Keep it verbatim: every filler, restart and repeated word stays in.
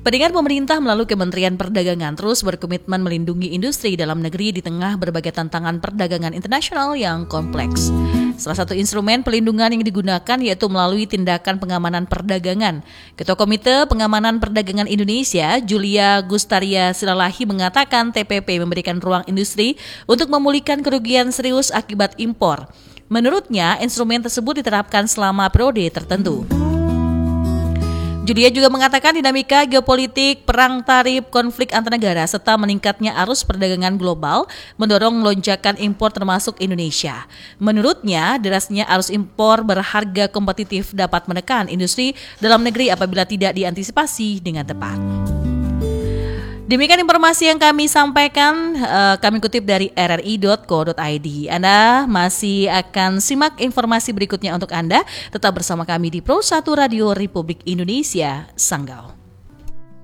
Pendengar, pemerintah melalui Kementerian Perdagangan terus berkomitmen melindungi industri dalam negeri di tengah berbagai tantangan perdagangan internasional yang kompleks. Salah satu instrumen pelindungan yang digunakan yaitu melalui tindakan pengamanan perdagangan. Ketua Komite Pengamanan Perdagangan Indonesia, Julia Gustaria Silalahi, mengatakan T P P memberikan ruang industri untuk memulihkan kerugian serius akibat impor. Menurutnya, instrumen tersebut diterapkan selama periode tertentu. Julia juga mengatakan dinamika geopolitik, perang tarif, konflik antar negara, serta meningkatnya arus perdagangan global mendorong lonjakan impor termasuk Indonesia. Menurutnya, derasnya arus impor berharga kompetitif dapat menekan industri dalam negeri apabila tidak diantisipasi dengan tepat. Demikian informasi yang kami sampaikan, uh, kami kutip dari r r i dot co dot i d. Anda masih akan simak informasi berikutnya untuk Anda. Tetap bersama kami di Pro satu Radio Republik Indonesia, Sanggau.